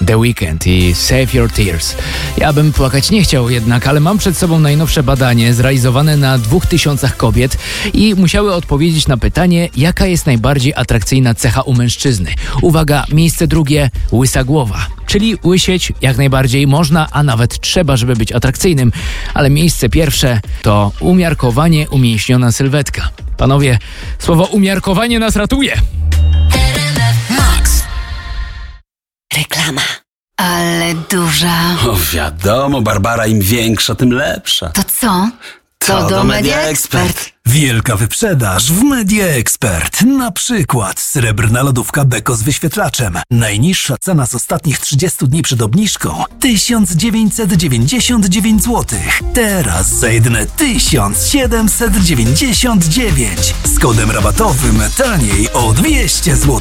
The Weeknd i Save Your Tears. Ja bym płakać nie chciał jednak, ale mam przed sobą najnowsze badanie zrealizowane na 2000 kobiet i musiały odpowiedzieć na pytanie, jaka jest najbardziej atrakcyjna cecha u mężczyzny. Uwaga, miejsce drugie, łysa głowa. Czyli łysieć jak najbardziej można, a nawet trzeba, żeby być atrakcyjnym. Ale miejsce pierwsze to umiarkowanie, umięśniona sylwetka. Panowie, słowo umiarkowanie nas ratuje. Reklama. Ale duża. O wiadomo, Barbara, im większa, tym lepsza. To co? To do Media Expert. Wielka wyprzedaż w Media Expert. Na przykład srebrna lodówka Beko z wyświetlaczem. Najniższa cena z ostatnich 30 dni przed obniżką 1999 zł. Teraz za jedyne 1799. Z kodem rabatowym taniej o 200 zł.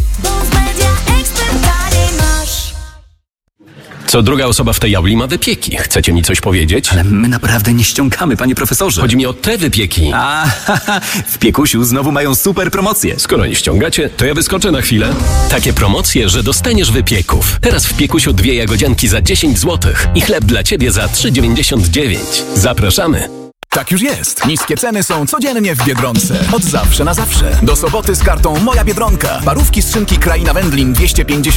Co druga osoba w tej auli ma wypieki. Chcecie mi coś powiedzieć? Ale my naprawdę nie ściągamy, panie profesorze. Chodzi mi o te wypieki. W Piekusiu znowu mają super promocje. Skoro nie ściągacie, to ja wyskoczę na chwilę. Takie promocje, że dostaniesz wypieków. Teraz w Piekusiu 2 jagodzianki za 10 zł i chleb dla ciebie za 3,99. Zapraszamy. Tak już jest. Niskie ceny są codziennie w Biedronce. Od zawsze na zawsze. Do soboty z kartą Moja Biedronka. Parówki z szynki Kraina Wędlin 250